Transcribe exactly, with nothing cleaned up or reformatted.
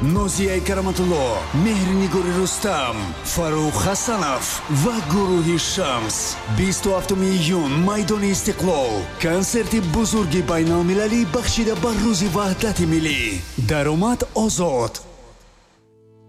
نوزیه کرامتولو، مهرنگوری رستم، فاروق حسنف و گروه شمس. بیست و هفتم ایون میدان استقلال کنسرت بزرگ بین المللی بخشیده بر روز وحدت ملی. درآمد آزاد.